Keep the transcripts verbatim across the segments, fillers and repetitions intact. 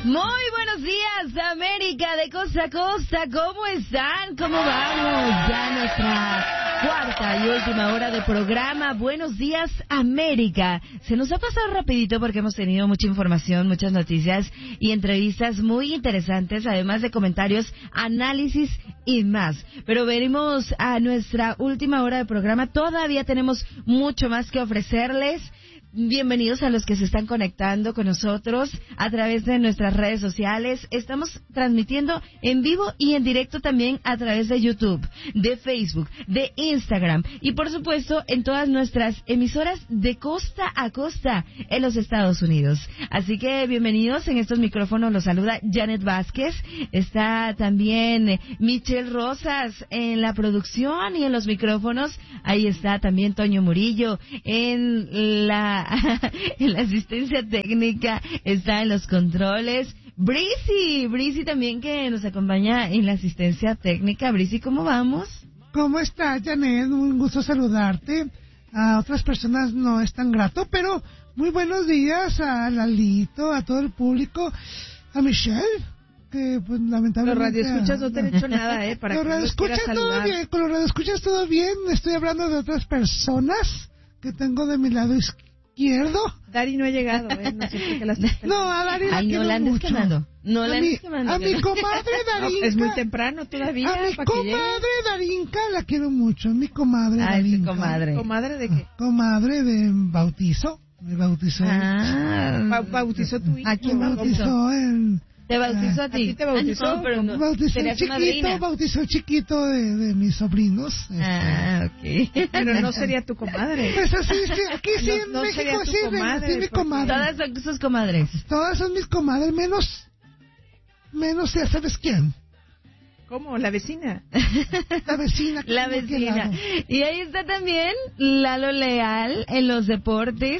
Muy buenos días, América de costa a costa. ¿Cómo están? ¿Cómo vamos? Ya nuestra cuarta y última hora de programa. Buenos días, América. Se nos ha pasado rapidito porque hemos tenido mucha información, muchas noticias y entrevistas muy interesantes, además de comentarios, análisis y más. Pero venimos a nuestra última hora de programa. Todavía tenemos mucho más que ofrecerles. Bienvenidos a los que se están conectando con nosotros a través de nuestras redes sociales. Estamos transmitiendo en vivo y en directo también a través de YouTube, de Facebook, de Instagram y por supuesto en todas nuestras emisoras de costa a costa en los Estados Unidos. Así que bienvenidos. En estos micrófonos los saluda Janet Vázquez. Está también Michelle Rosas en la producción y en los micrófonos. Ahí está también Toño Murillo en la en la asistencia técnica, está en los controles. Brisi, Brisi también que nos acompaña en la asistencia técnica. Brisi, ¿cómo vamos? ¿Cómo estás, Janet? Un gusto saludarte. A otras personas no es tan grato, pero muy buenos días a Lalito, a todo el público, a Michelle, que pues lamentablemente... Los radioescuchas no te han hecho nada, ¿eh? Para los que radioescuchas todo bien, con los radioescuchas todo bien. Estoy hablando de otras personas que tengo de mi lado izquierdo. izquierdo. Dari no ha llegado, ¿eh? No sé por qué las No, a Dari la Ay, quiero no la andes mucho. quemando. No la andes quemando. A mi comadre Darinka. No, es muy temprano todavía. A mi para que comadre Darinka la quiero mucho. Mi comadre Ay, Darinka. tu comadre. ¿Comadre de qué? Comadre de bautizo. Me bautizó. Ah. Ba bautizó tu hijo. ¿A quién Me bautizó en... ¿Te bautizó a ti? ¿A ti te bautizó? Ah, no, pero no. Bautizó el chiquito, bautizó el chiquito de, de mis sobrinos. Ah, ok. Pero no sería tu comadre. Pues así, sí, aquí sí, No- no en sería México tu sí, comadre, sí, mi porque- comadre. Todas son sus comadres. Todas son mis comadres, menos, menos ya sabes quién. ¿Cómo? ¿La vecina? La vecina. que La tengo aquí al vecina. lado. Y ahí está también Lalo Leal en los deportes,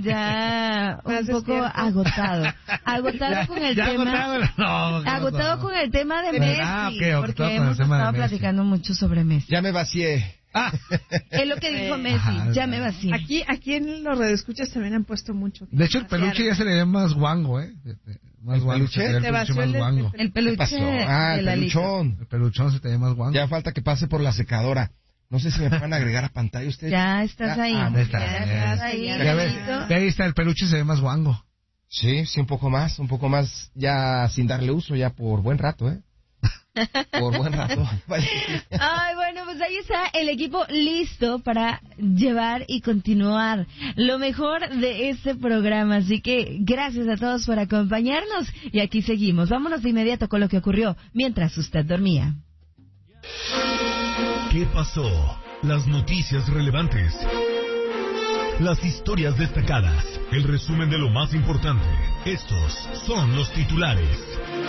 ya un Más poco despierto. agotado. Agotado Ya- con el ya tema. agotado, no, ¿qué agotado pasó? con el tema de ¿De Messi. verdad? Ok, porque agotado con el hemos tema de estado Messi. platicando mucho sobre Messi. Ya me vacié. Ah. Es lo que dijo Eh, Messi, ajá, ya me vací. Aquí, aquí en los radioescuchas también han puesto mucho. De hecho, el peluche ya se le ve más guango, ¿eh? Más ¿El guango. peluche? se le ve Te El peluche vació más el- guango. El peluche ¿Qué pasó? Ah, de el Lalito. peluchón. El peluchón se te ve más guango. Ya falta que pase por la secadora. No sé si me pueden agregar a pantalla ustedes. Ya estás Ya, ahí. ah, ya está, Ya ya. estás ahí, Ya Ya ves, Lalito. ve ahí está, el peluche se ve más guango. Sí, sí, un poco más, un poco más, ya sin darle uso, ya por buen rato, ¿eh? Por buen rato. Ay, bueno, pues ahí está el equipo listo para llevar y continuar lo mejor de este programa. Así que gracias a todos por acompañarnos y aquí seguimos. Vámonos de inmediato con lo que ocurrió mientras usted dormía. ¿Qué pasó? Las noticias relevantes. Las historias destacadas. El resumen de lo más importante. Estos son los titulares.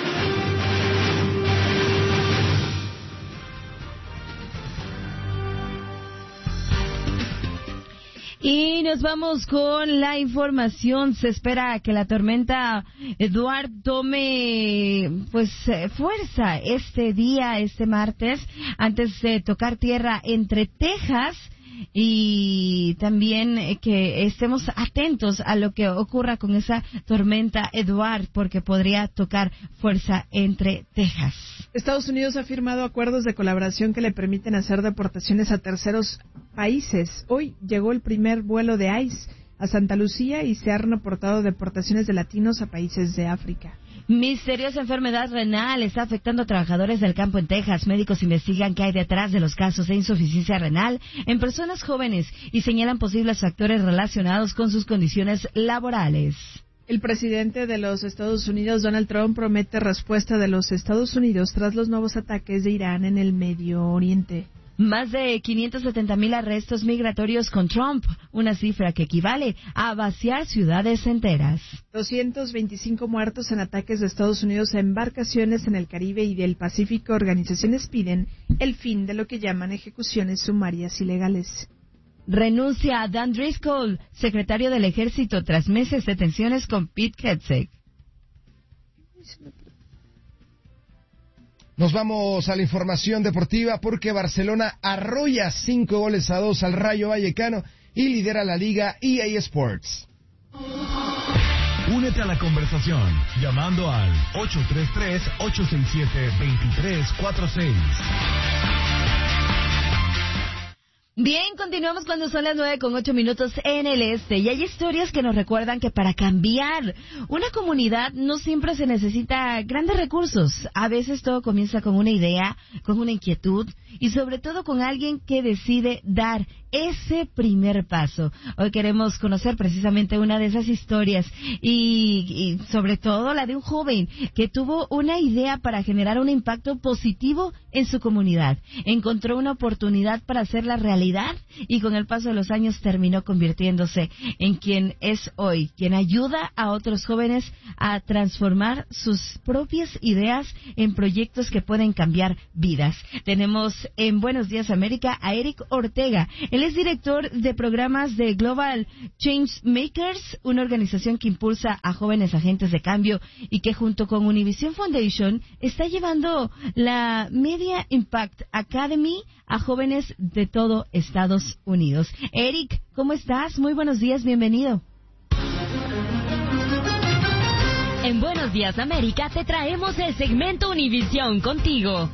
Y nos vamos con la información. Se espera que la tormenta Eduard tome pues eh, fuerza este día, este martes, antes de tocar tierra entre Texas y también eh, que estemos atentos a lo que ocurra con esa tormenta Eduard porque podría tocar fuerza entre Texas. Estados Unidos ha firmado acuerdos de colaboración que le permiten hacer deportaciones a terceros países. Hoy llegó el primer vuelo de ICE a Santa Lucía y se han reportado deportaciones de latinos a países de África. Misteriosa enfermedad renal está afectando a trabajadores del campo en Texas. Médicos investigan qué hay detrás de los casos de insuficiencia renal en personas jóvenes y señalan posibles factores relacionados con sus condiciones laborales. El presidente de los Estados Unidos, Donald Trump, promete respuesta de los Estados Unidos tras los nuevos ataques de Irán en el Medio Oriente. Más de quinientos setenta mil arrestos migratorios con Trump, una cifra que equivale a vaciar ciudades enteras. doscientos veinticinco muertos en ataques de Estados Unidos a embarcaciones en el Caribe y del Pacífico. Organizaciones piden el fin de lo que llaman ejecuciones sumarias ilegales. Renuncia a Dan Driscoll, secretario del Ejército, tras meses de tensiones con Pete Hegseth. Nos vamos a la información deportiva porque Barcelona arrolla cinco goles a dos al Rayo Vallecano y lidera la liga E A Sports. Únete a la conversación llamando al ocho tres tres, ocho seis siete, dos tres cuatro seis. Bien, continuamos cuando son las nueve con ocho minutos en el este. Y hay historias que nos recuerdan que para cambiar una comunidad no siempre se necesita grandes recursos. A veces todo comienza con una idea, con una inquietud y sobre todo con alguien que decide dar ese primer paso. Hoy queremos conocer precisamente una de esas historias y, y sobre todo la de un joven que tuvo una idea para generar un impacto positivo en su comunidad. Encontró una oportunidad para hacerla realidad y con el paso de los años terminó convirtiéndose en quien es hoy, quien ayuda a otros jóvenes a transformar sus propias ideas en proyectos que pueden cambiar vidas. Tenemos en Buenos Días América a Eric Ortega. Él es director de programas de Global Change Makers, una organización que impulsa a jóvenes agentes de cambio y que junto con Univision Foundation está llevando la Media Impact Academy a jóvenes de todo Estados Unidos. Eric, ¿cómo estás? Muy buenos días, bienvenido. En Buenos Días América te traemos el segmento Univisión contigo.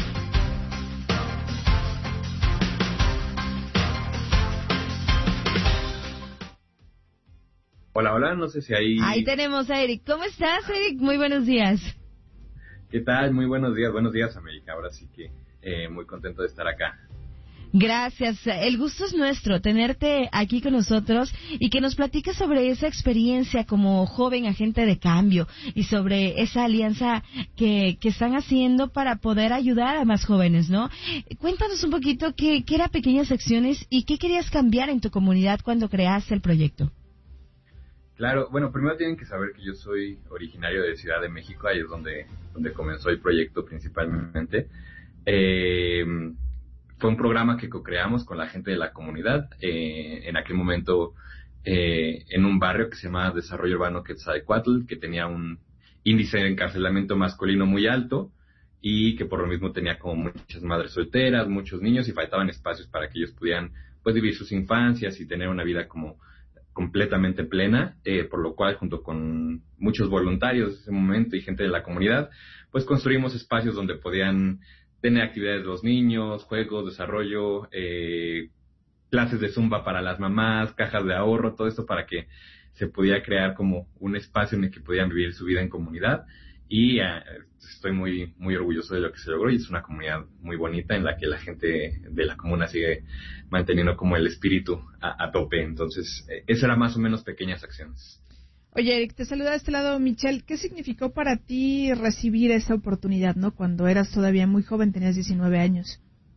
Hola, hola, no sé si ahí... Ahí tenemos a Eric. ¿Cómo estás, Eric? Muy buenos días. ¿Qué tal? Muy buenos días, buenos días, América. Ahora sí que eh, muy contento de estar acá. Gracias. El gusto es nuestro, tenerte aquí con nosotros y que nos platiques sobre esa experiencia como joven agente de cambio y sobre esa alianza que, que están haciendo para poder ayudar a más jóvenes, ¿no? Cuéntanos un poquito qué, qué eran Pequeñas Acciones y qué querías cambiar en tu comunidad cuando creaste el proyecto. Claro, bueno, primero tienen que saber que yo soy originario de Ciudad de México, ahí es donde, donde comenzó el proyecto principalmente. Eh, fue un programa que co-creamos con la gente de la comunidad, eh, en aquel momento eh, en un barrio que se llamaba Desarrollo Urbano Quetzalcoatl, que tenía un índice de encarcelamiento masculino muy alto y que por lo mismo tenía como muchas madres solteras, muchos niños y faltaban espacios para que ellos pudieran pues vivir sus infancias y tener una vida como completamente plena, eh, por lo cual junto con muchos voluntarios de ese momento y gente de la comunidad, pues construimos espacios donde podían tener actividades de los niños, juegos, desarrollo, eh, clases de zumba para las mamás, cajas de ahorro, todo esto para que se pudiera crear como un espacio en el que podían vivir su vida en comunidad y eh, estoy muy muy orgulloso de lo que se logró y es una comunidad muy bonita en la que la gente de la comuna sigue manteniendo como el espíritu a, a tope. Entonces, eh, eso era más o menos Pequeñas Acciones. Oye, Eric, te saluda de este lado Michelle. ¿Qué significó para ti recibir esa oportunidad, no? Cuando eras todavía muy joven, tenías diecinueve años.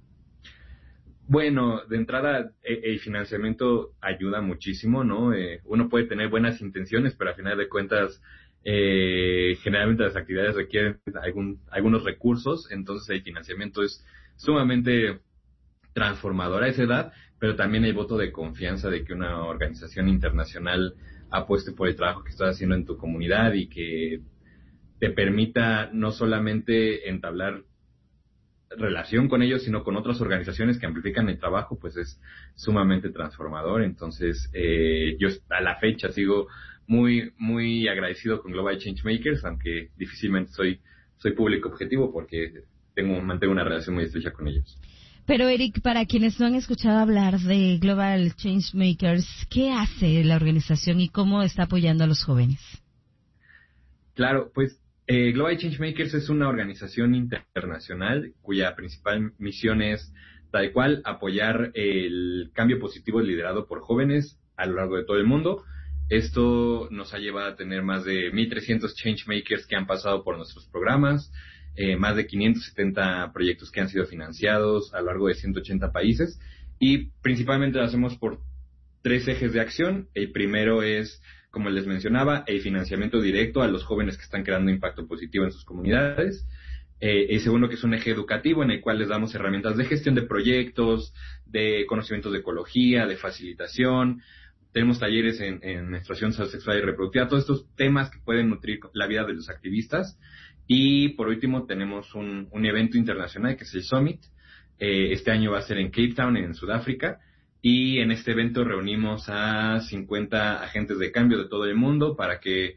Bueno, de entrada, el financiamiento ayuda muchísimo, ¿no? Eh, uno puede tener buenas intenciones, pero al final de cuentas, eh, generalmente las actividades requieren algún, algunos recursos, entonces el financiamiento es sumamente transformador a esa edad, pero también el voto de confianza de que una organización internacional apueste por el trabajo que estás haciendo en tu comunidad y que te permita no solamente entablar relación con ellos, sino con otras organizaciones que amplifican el trabajo, pues es sumamente transformador. Entonces, eh, yo a la fecha sigo muy muy agradecido con Global Change Makers, aunque difícilmente soy soy público objetivo porque tengo mantengo una relación muy estrecha con ellos. Pero Eric, para quienes no han escuchado hablar de Global Change Makers, ¿qué hace la organización y cómo está apoyando a los jóvenes? Claro, pues eh, Global Change Makers es una organización internacional cuya principal misión es tal cual apoyar el cambio positivo liderado por jóvenes a lo largo de todo el mundo. Esto nos ha llevado a tener más de mil trescientos change makers que han pasado por nuestros programas, eh, más de quinientos setenta proyectos que han sido financiados a lo largo de ciento ochenta países y principalmente lo hacemos por tres ejes de acción. El primero es, como les mencionaba, el financiamiento directo a los jóvenes que están creando impacto positivo en sus comunidades. Eh, el segundo, que es un eje educativo en el cual les damos herramientas de gestión de proyectos, de conocimientos de ecología, de facilitación. Tenemos talleres en, en menstruación sexual y reproductiva, todos estos temas que pueden nutrir la vida de los activistas. Y por último tenemos un, un evento internacional que es el Summit. Eh, este año va a ser en Cape Town, en Sudáfrica. Y en este evento reunimos a cincuenta agentes de cambio de todo el mundo para que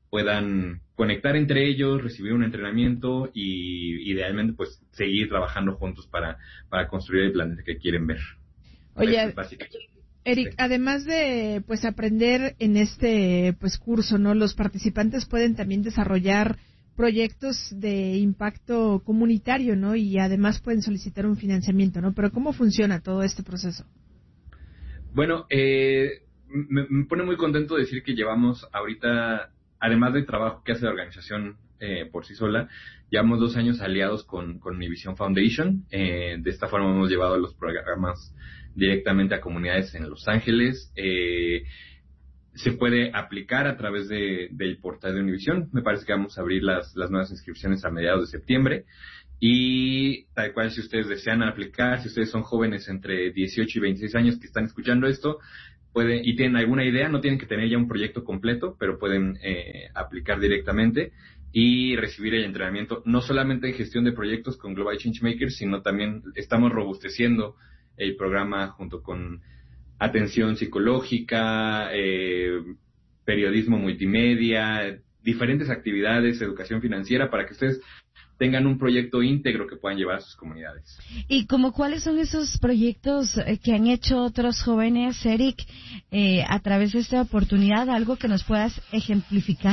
puedan conectar entre ellos, recibir un entrenamiento y idealmente pues seguir trabajando juntos para, para construir el planeta que quieren ver. Oye, Eric, además de pues aprender en este pues curso, ¿no? Los participantes pueden también desarrollar proyectos de impacto comunitario, ¿no? Y además pueden solicitar un financiamiento, ¿no? Pero ¿cómo funciona todo este proceso? Bueno, eh, me, me pone muy contento decir que llevamos ahorita, además del trabajo que hace la organización eh, por sí sola, llevamos dos años aliados con, con Univision Foundation. Eh, de esta forma hemos llevado los programas directamente a comunidades en Los Ángeles. Eh, se puede aplicar a través de, del portal de Univision. Me parece que vamos a abrir las, las nuevas inscripciones a mediados de septiembre. Y tal cual, si ustedes desean aplicar, si ustedes son jóvenes entre dieciocho y veintiséis años que están escuchando esto, pueden y tienen alguna idea, no tienen que tener ya un proyecto completo, pero pueden eh, aplicar directamente y recibir el entrenamiento, no solamente en gestión de proyectos con Global Changemakers, sino también estamos robusteciendo el programa junto con atención psicológica, eh, periodismo multimedia, diferentes actividades, educación financiera, para que ustedes tengan un proyecto íntegro que puedan llevar a sus comunidades. ¿Y como cuáles son esos proyectos que han hecho otros jóvenes, Eric, eh, a través de esta oportunidad? ¿Algo que nos puedas ejemplificar?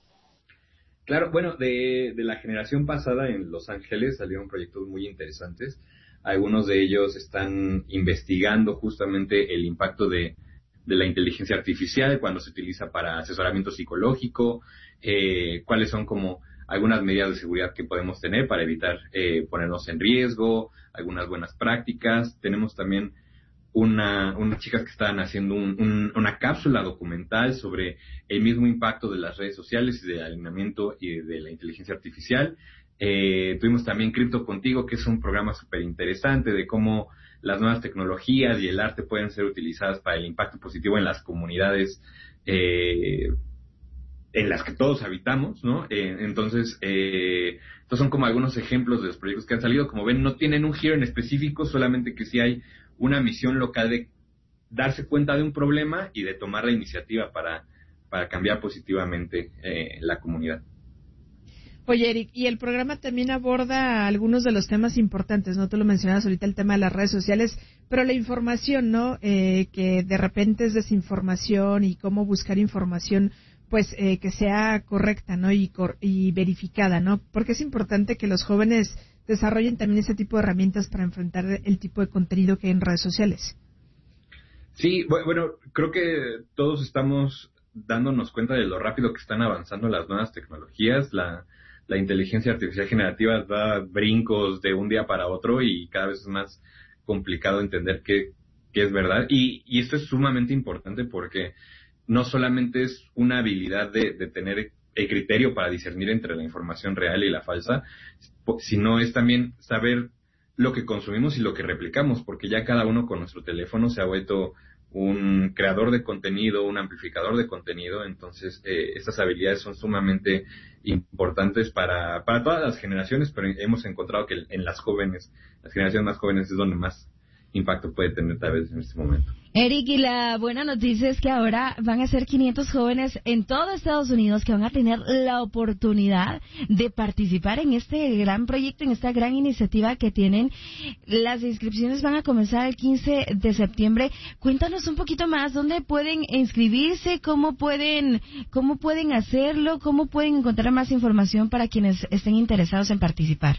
Claro, bueno, de, de la generación pasada en Los Ángeles salieron proyectos muy interesantes. Algunos de ellos están investigando justamente el impacto de, de la inteligencia artificial cuando se utiliza para asesoramiento psicológico, eh, cuáles son como algunas medidas de seguridad que podemos tener para evitar eh, ponernos en riesgo, algunas buenas prácticas. Tenemos también una unas chicas que estaban haciendo un, un, una cápsula documental sobre el mismo impacto de las redes sociales y del alineamiento y de la inteligencia artificial. Eh, tuvimos también Cripto Contigo, que es un programa súper interesante de cómo las nuevas tecnologías y el arte pueden ser utilizadas para el impacto positivo en las comunidades eh, en las que todos habitamos, ¿no? Eh, entonces, eh, estos son como algunos ejemplos de los proyectos que han salido. Como ven, no tienen un giro en específico, solamente que sí hay una misión local de darse cuenta de un problema y de tomar la iniciativa para, para cambiar positivamente eh, la comunidad. Oye, Eric, y el programa también aborda algunos de los temas importantes, ¿no? Tú lo mencionabas ahorita, el tema de las redes sociales, pero la información, ¿no? Eh, que de repente es desinformación y cómo buscar información pues eh, que sea correcta, ¿no? Y, cor- y verificada, ¿no? Porque es importante que los jóvenes desarrollen también ese tipo de herramientas para enfrentar el tipo de contenido que hay en redes sociales. Sí, bueno, creo que todos estamos dándonos cuenta de lo rápido que están avanzando las nuevas tecnologías. La, la inteligencia artificial generativa da brincos de un día para otro y cada vez es más complicado entender qué, qué es verdad. Y, y esto es sumamente importante porque no solamente es una habilidad de, de tener el criterio para discernir entre la información real y la falsa, sino es también saber lo que consumimos y lo que replicamos, porque ya cada uno con nuestro teléfono se ha vuelto un creador de contenido, un amplificador de contenido. Entonces eh, estas habilidades son sumamente importantes para, para todas las generaciones, pero hemos encontrado que en las jóvenes, las generaciones más jóvenes es donde más impacto puede tener tal vez en este momento. Eric, y la buena noticia es que ahora van a ser quinientos jóvenes en todo Estados Unidos que van a tener la oportunidad de participar en este gran proyecto, en esta gran iniciativa que tienen. Las inscripciones van a comenzar el quince de septiembre. Cuéntanos un poquito más, ¿dónde pueden inscribirse? ¿Cómo pueden, cómo pueden hacerlo? ¿Cómo pueden encontrar más información para quienes estén interesados en participar?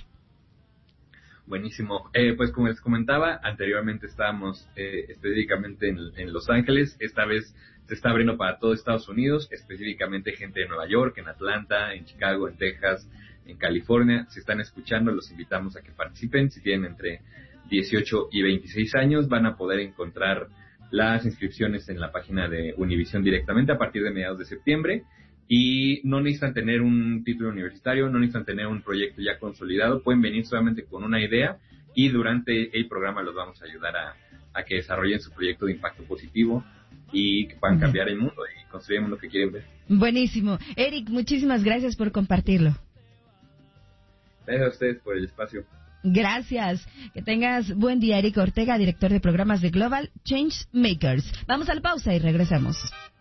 Buenísimo. Eh, pues como les comentaba, anteriormente estábamos eh, específicamente en, en Los Ángeles. Esta vez se está abriendo para todo Estados Unidos, específicamente gente de Nueva York, en Atlanta, en Chicago, en Texas, en California. Si están escuchando, los invitamos a que participen. Si tienen entre dieciocho y veintiséis años, van a poder encontrar las inscripciones en la página de Univision directamente a partir de mediados de septiembre. Y no necesitan tener un título universitario, no necesitan tener un proyecto ya consolidado, pueden venir solamente con una idea y durante el programa los vamos a ayudar a, a que desarrollen su proyecto de impacto positivo y que puedan cambiar el mundo y construir el mundo que quieren ver. Buenísimo. Eric, muchísimas gracias por compartirlo. Gracias a ustedes por el espacio. Gracias. Que tengas buen día, Eric Ortega, director de programas de Global Changemakers. Vamos a la pausa y regresamos.